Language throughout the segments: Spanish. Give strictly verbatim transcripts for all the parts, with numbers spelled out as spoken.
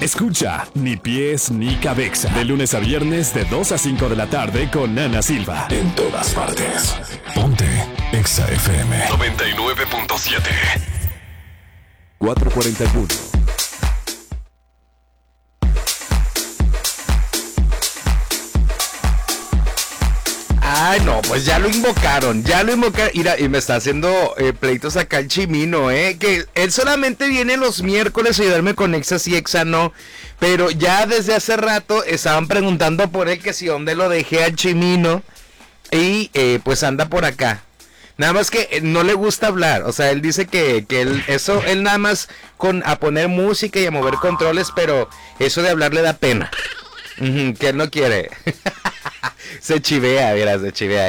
Escucha Ni Pies Ni Cabeza de lunes a viernes de dos a cinco de la tarde con Ana Silva. En todas partes. Ponte Exa F M noventa y nueve punto siete. cuatro cuarenta y uno. Ay, no, pues ya lo invocaron, ya lo invocaron. Mira, y me está haciendo eh, pleitos acá el Chimino, ¿eh? Que él solamente viene los miércoles a ayudarme con Exa sí, Exa no. Pero ya desde hace rato estaban preguntando por él que si dónde lo dejé al Chimino. Y eh, pues anda por acá. Nada más que no le gusta hablar, o sea, él dice que, que él, eso, él nada más con a poner música y a mover controles, pero eso de hablar le da pena. Uh-huh, que él no quiere. Se chivea, verás, se chivea.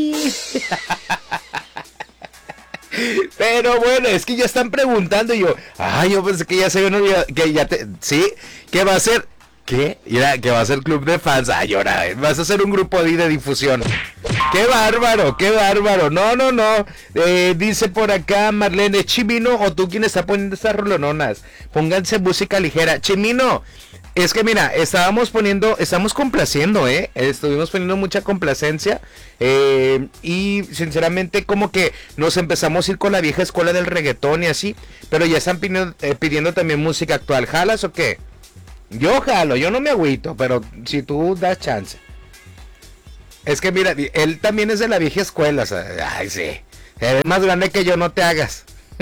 Pero bueno, es que ya están preguntando y yo, ay, yo pensé que ya se habían olvidado, que ya te, sí, ¿qué va a ser? ¿Qué? Mira, que va a ser club de fans. Ay, ahora, vas a hacer un grupo de, de difusión. ¡Qué bárbaro! ¡Qué bárbaro! No, no, no. Eh, dice por acá Marlene, Chimino, o tú quien está poniendo estas rolononas. Pónganse música ligera. Chimino, es que mira, estábamos poniendo, estamos complaciendo, ¿eh? Estuvimos poniendo mucha complacencia. Eh, y sinceramente como que nos empezamos a ir con la vieja escuela del reggaetón y así. Pero ya están pidiendo, eh, pidiendo también música actual. ¿Jalas o qué? Yo jalo, yo no me agüito, pero si tú das chance. Es que mira, él también es de la vieja escuela, o sea, ay sí, eres más grande que yo, no te hagas.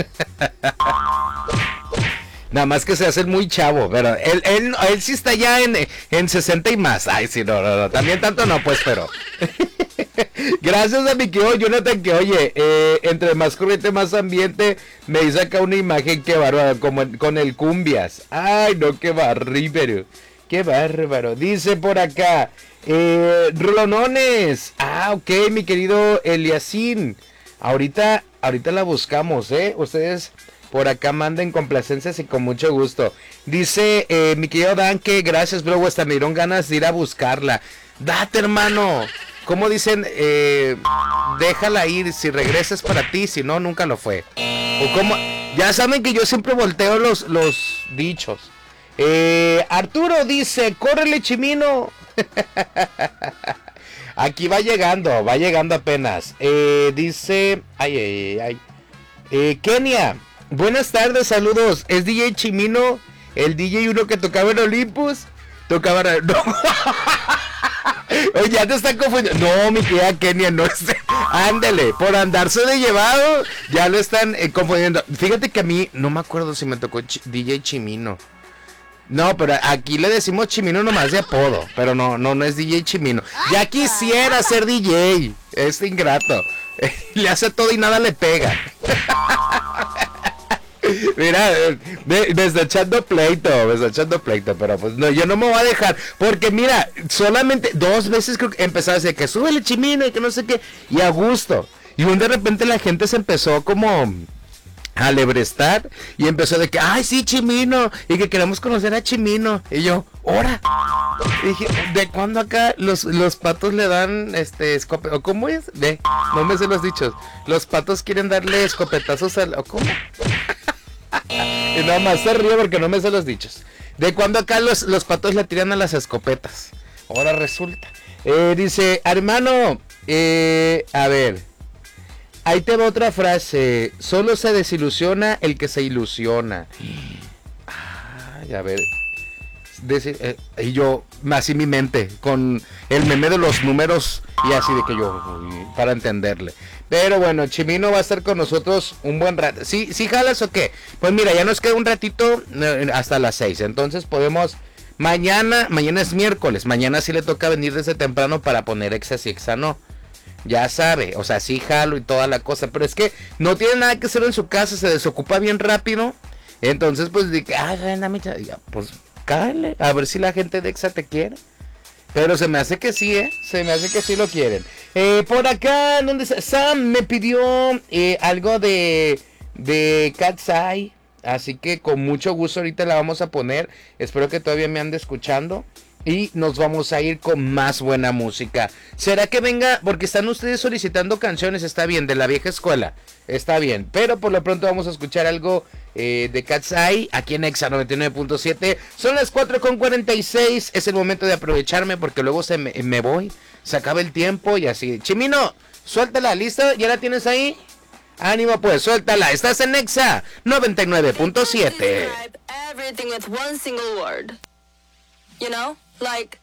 Nada más que se hace muy chavo, pero él, él, él sí está ya en, en sesenta y más. Ay sí, no, no, no, también tanto no, pues, pero... Gracias a mi querido Jonathan, que oye, eh, entre más corriente, más ambiente, me hizo acá una imagen que bárbaro, como con el cumbias. Ay, no, qué bárbaro, qué bárbaro. Dice por acá, eh, rolonones. Ah, ok, mi querido Eliasín. Ahorita, ahorita la buscamos, ¿eh? Ustedes por acá manden complacencias y con mucho gusto. Dice eh, mi querido Dan que gracias, bro, hasta me dieron ganas de ir a buscarla. Date, hermano. Como dicen, eh, déjala ir, si regresas para ti, si no, nunca lo fue. O como, ya saben que yo siempre volteo los, los dichos. Eh, Arturo dice, córrele Chimino. Aquí va llegando, va llegando apenas. Eh, dice, ay, ay, ay. Eh, Kenia, buenas tardes, saludos. ¿Es D J Chimino, el D J uno que tocaba en Olympus? Tocaba... No. Oye, ya te están confundiendo. No, mi querida Kenia, no sé. Ándale, por andarse de llevado, ya lo están eh, confundiendo. Fíjate que a mí, no me acuerdo si me tocó Ch- D J Chimino. No, pero aquí le decimos Chimino nomás de apodo. Pero no, no, no es D J Chimino. Ya quisiera ser D J. Es ingrato. Le hace todo y nada le pega. Mira, me, me está echando pleito, me está echando pleito, pero pues no, yo no me voy a dejar, porque mira, solamente dos veces creo que empezaba a decir que súbele Chimino y que no sé qué, y a gusto, y un de repente la gente se empezó como a lebrestar, y empezó de que, ay sí, Chimino, y que queremos conocer a Chimino, y yo, ¡hora! Y dije, ¿de cuándo acá los, los patos le dan este escope, o cómo es? Ve, no me sé los dichos, los patos quieren darle escopetazos al, o cómo? Y nada más se ríe porque no me sé los dichos. De cuando acá los, los patos le tiran a las escopetas. Ahora resulta. Eh, dice, hermano, eh, a ver. Ahí te va otra frase. Solo se desilusiona el que se ilusiona. Ay, a ver. Deci- eh, y yo, así mi mente, con el meme de los números y así de que yo, uy, para entenderle. Pero bueno, Chimino va a estar con nosotros un buen rato. ¿Sí, sí jalas o qué? Pues mira, ya nos queda un ratito eh, hasta las seis. Entonces podemos, mañana, mañana es miércoles. Mañana sí le toca venir desde temprano para poner Exa sí, Exa no. Ya sabe, o sea, sí jalo y toda la cosa. Pero es que no tiene nada que hacer en su casa, se desocupa bien rápido. Entonces pues, dije, ah, dame, pues cállale, a ver si la gente de Exa te quiere. Pero se me hace que sí, ¿eh? Se me hace que sí lo quieren. Eh, por acá, ¿dónde está? Sam me pidió eh, algo de, de Cat's Eye. Así que con mucho gusto ahorita la vamos a poner. Espero que todavía me ande escuchando. y nos vamos a ir con más buena música. ¿Será que venga? Porque están ustedes solicitando canciones, está bien, de la vieja escuela, está bien, pero por lo pronto vamos a escuchar algo eh, de Cat's Eye aquí en Exa noventa y nueve punto siete. Son las cuatro con cuarenta y seis, es el momento de aprovecharme porque luego se me, me voy, se acaba el tiempo y así. Chimino, suéltala, ¿listo? ¿Ya la tienes ahí? Ánimo pues, suéltala, estás en Exa noventa y nueve punto siete. Everything with one single word. You know, like